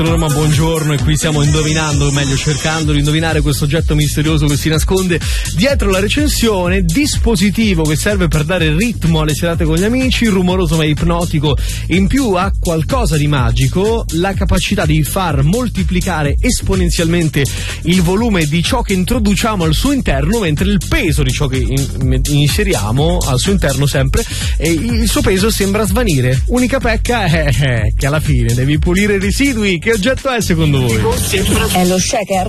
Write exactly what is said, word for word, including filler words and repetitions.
Roma, buongiorno, e qui stiamo indovinando, o meglio cercando di indovinare questo oggetto misterioso che si nasconde dietro la recensione. Dispositivo che serve per dare ritmo alle serate con gli amici, rumoroso ma ipnotico, in più ha qualcosa di magico, la capacità di far moltiplicare esponenzialmente il volume di ciò che introduciamo al suo interno, mentre il peso di ciò che in- inseriamo al suo interno sempre, e il suo peso sembra svanire. Unica pecca è che alla fine devi pulire i residui. Che oggetto è secondo voi? È lo shaker.